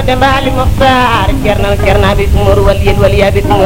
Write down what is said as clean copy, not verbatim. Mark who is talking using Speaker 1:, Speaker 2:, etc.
Speaker 1: demba Ali Muxtaar cerna bi umur waliyin waliya bi